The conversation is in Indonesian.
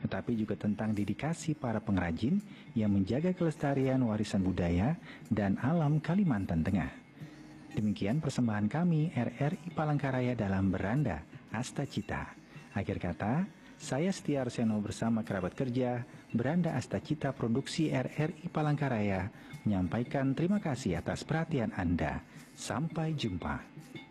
tetapi juga tentang dedikasi para pengrajin yang menjaga kelestarian warisan budaya dan alam Kalimantan Tengah. Demikian persembahan kami RRI Palangkaraya dalam Beranda Asta Cita. Akhir kata, saya Setia Arseno bersama kerabat kerja Beranda Asta Cita Produksi RRI Palangkaraya menyampaikan terima kasih atas perhatian Anda. Sampai jumpa.